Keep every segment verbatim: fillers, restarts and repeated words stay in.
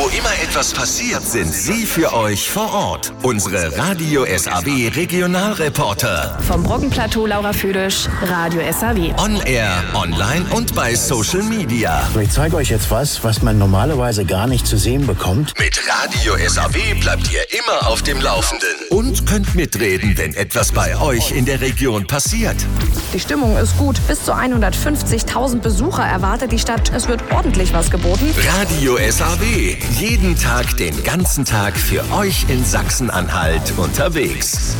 Wo immer etwas passiert, sind sie für euch vor Ort. Unsere Radio S A W Regionalreporter. Vom Brockenplateau Laura Füdisch, Radio S A W. On Air, online und bei Social Media. Ich zeige euch jetzt was, was man normalerweise gar nicht zu sehen bekommt. Mit Radio S A W bleibt ihr immer auf dem Laufenden. Und könnt mitreden, wenn etwas bei euch in der Region passiert. Die Stimmung ist gut. Bis zu hundertfünfzigtausend Besucher erwartet die Stadt. Es wird ordentlich was geboten. Radio S A W. Jeden Tag, den ganzen Tag für euch in Sachsen-Anhalt unterwegs.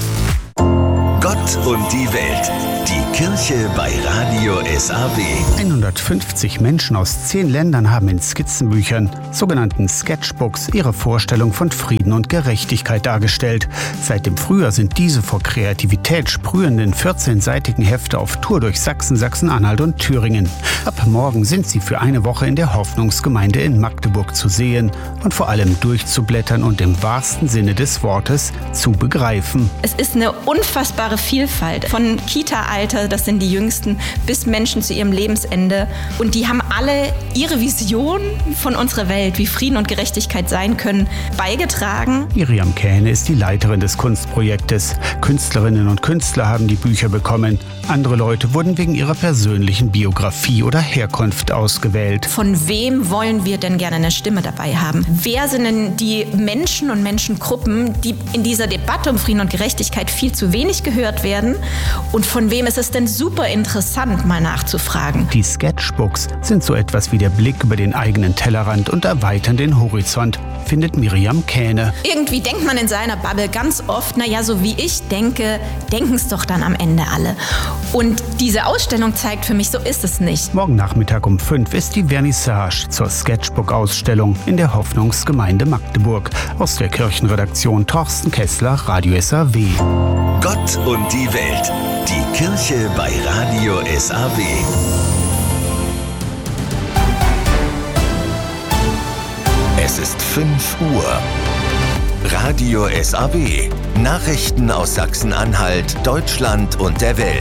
Gott und die Welt. Die Kirche bei Radio S A W. hundertfünfzig Menschen aus zehn Ländern haben in Skizzenbüchern, sogenannten Sketchbooks, ihre Vorstellung von Frieden und Gerechtigkeit dargestellt. Seit dem Frühjahr sind diese vor Kreativität sprühenden vierzehnseitigen Hefte auf Tour durch Sachsen, Sachsen-Anhalt und Thüringen. Ab morgen sind sie für eine Woche in der Hoffnungsgemeinde in Magdeburg zu sehen und vor allem durchzublättern und im wahrsten Sinne des Wortes zu begreifen. Es ist eine unfassbare Vielfalt von Kita-Alter, das sind die Jüngsten, bis Menschen zu ihrem Lebensende. Und die haben alle ihre Vision von unserer Welt, wie Frieden und Gerechtigkeit sein können, beigetragen. Miriam Kähne ist die Leiterin des Kunstprojektes. Künstlerinnen und Künstler haben die Bücher bekommen. Andere Leute wurden wegen ihrer persönlichen Biografie oder Herkunft ausgewählt. Von wem wollen wir denn gerne eine Stimme dabei haben? Wer sind denn die Menschen und Menschengruppen, die in dieser Debatte um Frieden und Gerechtigkeit viel zu wenig gehört werden? Und von wem ist es denn super interessant, mal nachzufragen? Die Sketchbooks sind so etwas wie der Blick über den eigenen Tellerrand und erweitern den Horizont, findet Miriam Kähne. Irgendwie denkt man in seiner Bubble ganz oft, naja, so wie ich denke, denken es doch dann am Ende alle. Und diese Ausstellung zeigt für mich, so ist es nicht. Morgen Nachmittag um fünf ist die Vernissage zur Sketchbook-Ausstellung in der Hoffnungsgemeinde Magdeburg. Aus der Kirchenredaktion Thorsten Kessler, Radio S A W. Gott und die Welt. Die Kirche bei Radio S A W. Es ist fünf Uhr. Radio S A W. Nachrichten aus Sachsen-Anhalt, Deutschland und der Welt.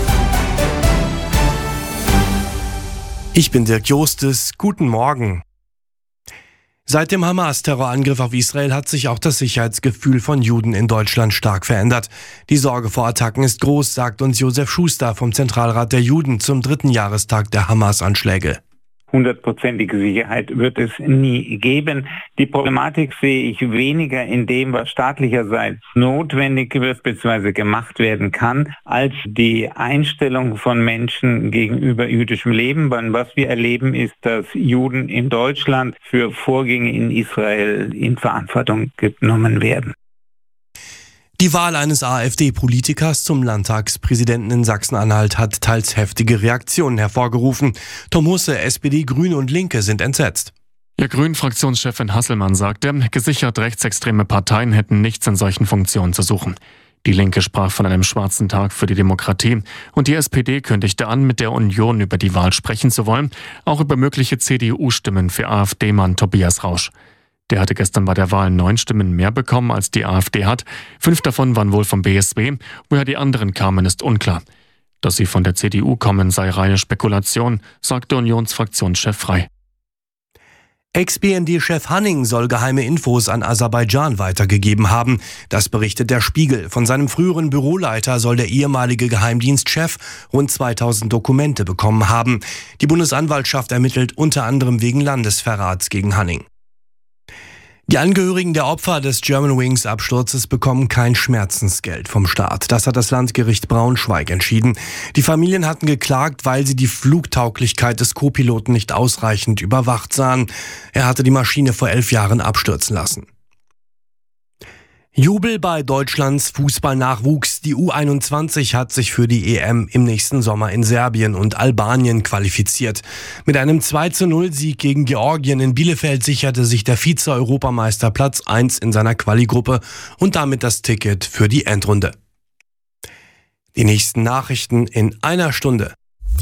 Ich bin Dirk Jostes. Guten Morgen. Seit dem Hamas-Terrorangriff auf Israel hat sich auch das Sicherheitsgefühl von Juden in Deutschland stark verändert. Die Sorge vor Attacken ist groß, sagt uns Josef Schuster vom Zentralrat der Juden zum dritten Jahrestag der Hamas-Anschläge. Hundertprozentige Sicherheit wird es nie geben. Die Problematik sehe ich weniger in dem, was staatlicherseits notwendig wird bzw. gemacht werden kann, als die Einstellung von Menschen gegenüber jüdischem Leben. Was wir erleben, ist, dass Juden in Deutschland für Vorgänge in Israel in Verantwortung genommen werden. Die Wahl eines AfD-Politikers zum Landtagspräsidenten in Sachsen-Anhalt hat teils heftige Reaktionen hervorgerufen. Tom Husse, S P D, Grüne und Linke sind entsetzt. Ihr Grünen-Fraktionschefin Hasselmann sagte, gesichert rechtsextreme Parteien hätten nichts in solchen Funktionen zu suchen. Die Linke sprach von einem schwarzen Tag für die Demokratie und die S P D kündigte an, mit der Union über die Wahl sprechen zu wollen, auch über mögliche C D U-Stimmen für AfD-Mann Tobias Rausch. Der hatte gestern bei der Wahl neun Stimmen mehr bekommen, als die AfD hat. Fünf davon waren wohl vom B S W. Woher die anderen kamen, ist unklar. Dass sie von der C D U kommen, sei reine Spekulation, sagte Unionsfraktionschef Frey. Ex-B N D-Chef Hanning soll geheime Infos an Aserbaidschan weitergegeben haben. Das berichtet der Spiegel. Von seinem früheren Büroleiter soll der ehemalige Geheimdienstchef rund zweitausend Dokumente bekommen haben. Die Bundesanwaltschaft ermittelt unter anderem wegen Landesverrats gegen Hanning. Die Angehörigen der Opfer des Germanwings-Absturzes bekommen kein Schmerzensgeld vom Staat. Das hat das Landgericht Braunschweig entschieden. Die Familien hatten geklagt, weil sie die Flugtauglichkeit des Co-Piloten nicht ausreichend überwacht sahen. Er hatte die Maschine vor elf Jahren abstürzen lassen. Jubel bei Deutschlands Fußballnachwuchs. Die U einundzwanzig hat sich für die E M im nächsten Sommer in Serbien und Albanien qualifiziert. Mit einem zwei zu null Sieg gegen Georgien in Bielefeld sicherte sich der Vize-Europameister Platz eins in seiner Quali-Gruppe und damit das Ticket für die Endrunde. Die nächsten Nachrichten in einer Stunde.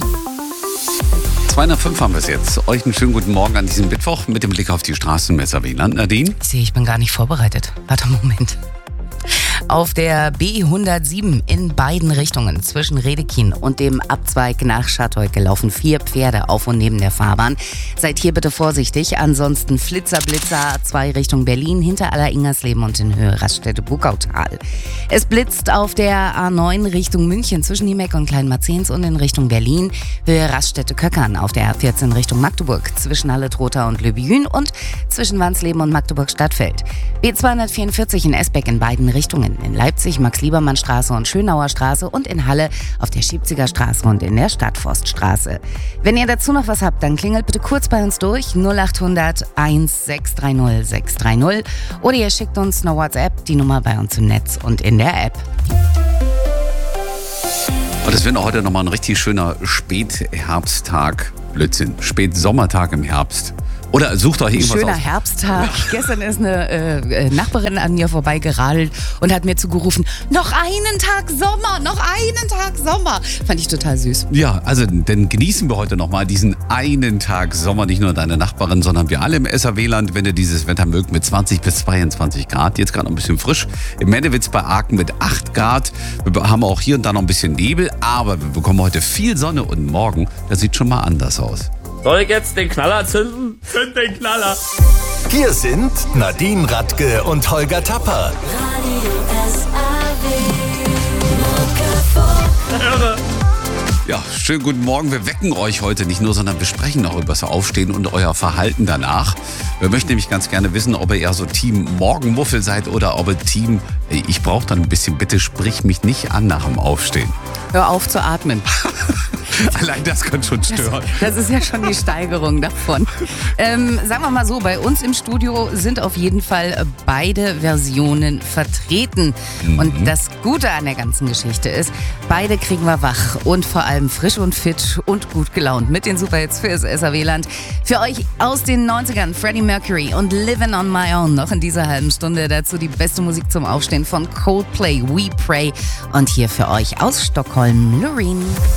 zwei nach fünf haben wir es jetzt. Euch einen schönen guten Morgen an diesem Mittwoch mit dem Blick auf die Straßen mit Sabine. Nadine? Sieh, ich bin gar nicht vorbereitet. Warte, Moment. Auf der B hundertsieben in beiden Richtungen zwischen Redekin und dem Abzweig nach Scharteuke laufen vier Pferde auf und neben der Fahrbahn. Seid hier bitte vorsichtig, ansonsten Flitzer, Blitzer, A zwei Richtung Berlin, hinter Aller-Ingersleben und in Höhe Raststätte-Buckautal. Es blitzt auf der A neun Richtung München zwischen Niemeck und Kleinmarzens und in Richtung Berlin, Höhe Raststätte-Köckern. Auf der A vierzehn Richtung Magdeburg zwischen Halle-Trotha und Löbijün und zwischen Wansleben und Magdeburg-Stadtfeld. B zweihundertvierundvierzig in Esbeck in beiden Richtungen. In Leipzig Max-Liebermann-Straße und Schönauer Straße und in Halle auf der Schiebziger Straße und in der Stadtforststraße. Wenn ihr dazu noch was habt, dann klingelt bitte kurz bei uns durch null acht hundert eins sechs drei null sechs drei null oder ihr schickt uns eine WhatsApp, die Nummer bei uns im Netz und in der App. Und es wird auch heute nochmal ein richtig schöner Spätherbsttag. Blödsinn, Spätsommertag im Herbst. Oder sucht euch irgendwas Schöner aus. Herbsttag. Gestern ist eine äh, Nachbarin an mir vorbeigeradelt und hat mir zugerufen, noch einen Tag Sommer, noch einen Tag Sommer. Fand ich total süß. Ja, also dann genießen wir heute nochmal diesen einen Tag Sommer. Nicht nur deine Nachbarin, sondern wir alle im S R W-Land, wenn ihr dieses Wetter mögt, mit zwanzig bis zweiundzwanzig Grad. Jetzt gerade noch ein bisschen frisch. Im Mendewitz bei Aachen mit acht Grad. Wir haben auch hier und da noch ein bisschen Nebel, aber wir bekommen heute viel Sonne und morgen, das sieht schon mal anders aus. Soll ich jetzt den Knaller zünden? Zünd den Knaller! Hier sind Nadine Radke und Holger Tapper. Radio S R W. Irre! Ja, schönen guten Morgen. Wir wecken euch heute nicht nur, sondern wir sprechen auch über das Aufstehen und euer Verhalten danach. Wir möchten nämlich ganz gerne wissen, ob ihr eher so Team Morgenmuffel seid oder ob ihr Team, ich brauche dann ein bisschen, bitte sprich mich nicht an nach dem Aufstehen. Hör auf zu atmen. Allein das kann schon stören. Das, das ist ja schon die Steigerung davon. Ähm, sagen wir mal so, bei uns im Studio sind auf jeden Fall beide Versionen vertreten. Mhm. Und das Gute an der ganzen Geschichte ist, beide kriegen wir wach und vor allem frisch und fit und gut gelaunt mit den Superhits für das S R W-Land. Für euch aus den neunzigern Freddie Mercury und Living on My Own noch in dieser halben Stunde. Dazu die beste Musik zum Aufstehen von Coldplay, We Pray. Und hier für euch aus Stockholm, Loreen.